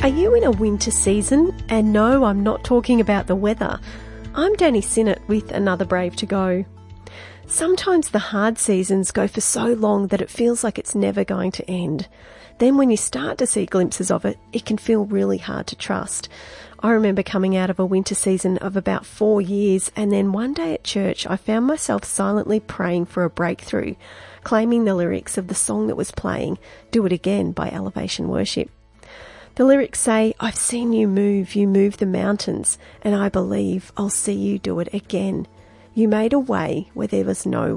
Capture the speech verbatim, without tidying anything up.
Are you in a winter season? And no, I'm not talking about the weather. I'm Danny Sinnott with Another Brave to Go. Sometimes the hard seasons go for so long that it feels like it's never going to end. Then when you start to see glimpses of it, it can feel really hard to trust. I remember coming out of a winter season of about four years, and then one day at church I found myself silently praying for a breakthrough, claiming the lyrics of the song that was playing, Do It Again by Elevation Worship. The lyrics say, I've seen you move, you move the mountains, and I believe I'll see you do it again. You made a way where there was no